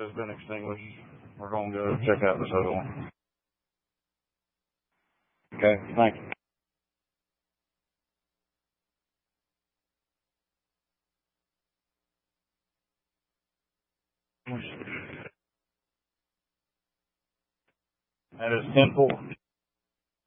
has been extinguished. We're going to go check out this other one. Okay, thank you. That is 10-4.